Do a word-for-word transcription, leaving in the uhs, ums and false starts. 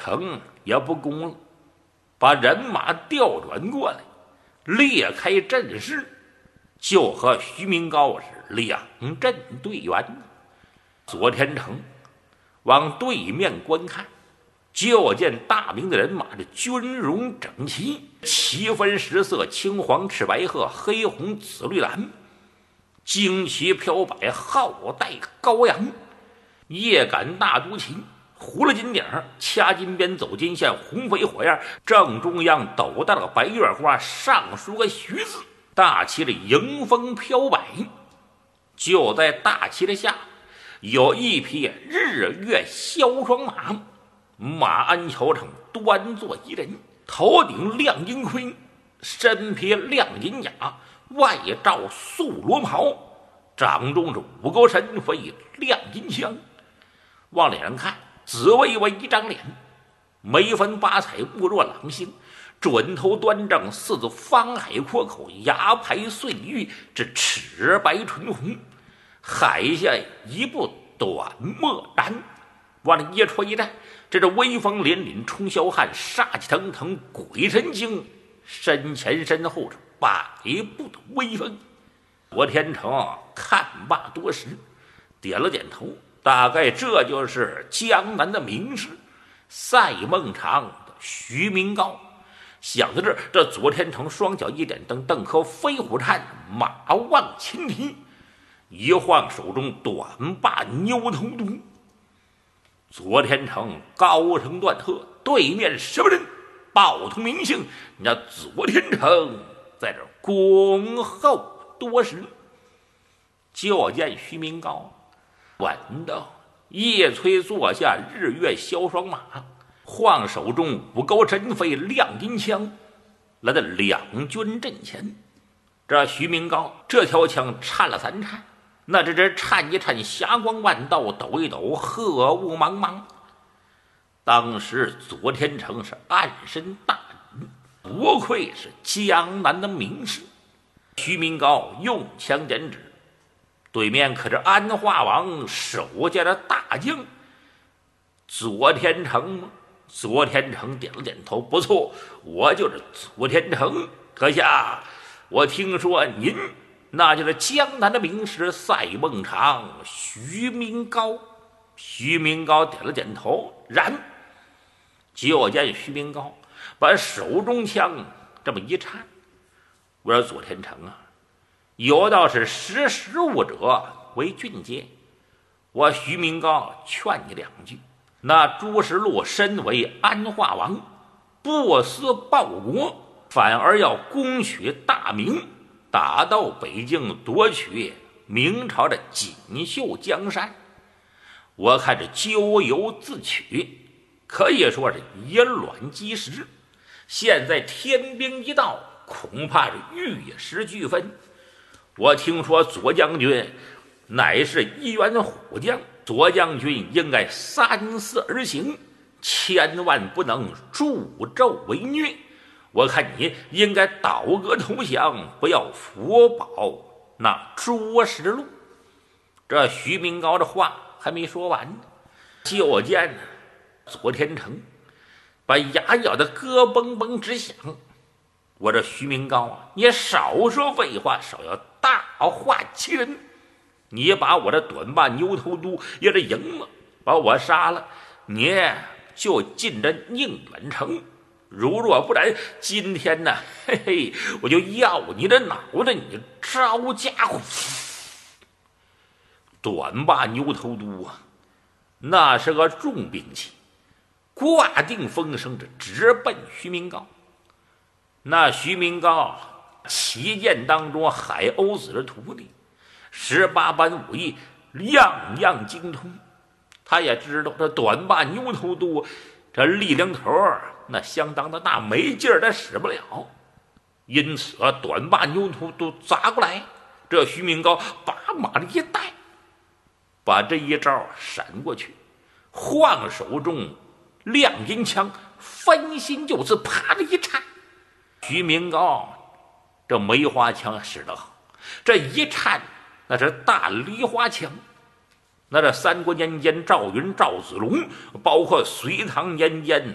成也不攻了，把人马调转过来，列开阵势，就和徐明高是两阵对圆。左天成往对面观看，就见大明的人马的军容整齐，七分十色，青黄赤白褐，黑红紫绿蓝，旌旗飘摆，号带高扬，叶杆大都旗，糊了金顶，掐金边，走金线，红飞火焰，正中央斗大了个白月花，上书个徐字，大旗的迎风飘摆。就在大旗的下有一匹日月萧霜马，马鞍裘上端坐一人，头顶亮银盔，身披亮银甲，外罩素罗袍，掌中是五钩神飞亮银枪。往脸上看，紫薇薇一张脸，眉分八彩，目若朗星，准头端正，四字方海阔口，牙排碎玉，这齿白唇红，海下一部短墨丹，往那一戳一站，这是威风凛凛，冲霄汉，杀气腾腾，鬼神精，身前身后是百步的威风。左天成看罢多时，点了点头，大概这就是江南的名士赛孟尝的徐明高。想到这儿，这左天成双脚一点蹬，蹬颗飞虎颤，马望秦蹄，一晃手中短把牛头毒。左天成高声断喝：“对面什么人？报通名姓！”那左天成在这恭候多时，就见徐明高闻到叶催坐下日月萧霜马，晃手中五钩神飞亮银枪，来到两军阵前。这徐明高这条枪颤了三颤，那这这颤一颤，霞光万道，抖一抖，鹤雾茫茫。当时左天成是暗身大隐，不愧是江南的名士。徐明高用枪点指，对面可是安化王手下的大将左天成吗？左天成点了点头，不错，我就是左天成。阁下，我听说您那就是江南的名士赛孟尝徐明高。徐明高点了点头，然。就见徐明高把手中枪这么一颤，我说左天成啊，有道是识时务者为俊杰，我徐明高劝你两句。那朱实禄身为安化王，不思报国，反而要攻取大明，打到北京，夺取明朝的锦绣江山。我看这咎由自取，可以说是以卵击石。现在天兵一到，恐怕是玉石俱焚。我听说左将军乃是一员虎将，左将军应该三思而行，千万不能助纣为虐。我看你应该倒戈投降，不要佛保那朱实禄。这徐明高的话还没说完呢，就见左天成把牙咬得咯嘣嘣直响。我这徐明高啊，你少说废话，少要大话欺人。你把我的短把牛头都也是赢了，把我杀了，你就进这宁远城。如若不然，今天呢，嘿嘿，我就要你的脑袋，你招家伙！短把牛头都啊，那是个重兵器，挂定风声，这直奔徐明高。那徐明高旗舰当中海鸥子的徒弟，十八般武艺样样精通。他也知道这短把牛头都这力量头那相当的大，没劲儿他使不了，因此啊，短把牛头都砸过来，这徐明高把马一带，把这一招闪过去，晃手中亮银枪，翻心就刺，啪的一颤。徐明高这梅花枪使得好，这一颤那是大梨花枪。那这三国年间赵云、赵子龙，包括隋唐年间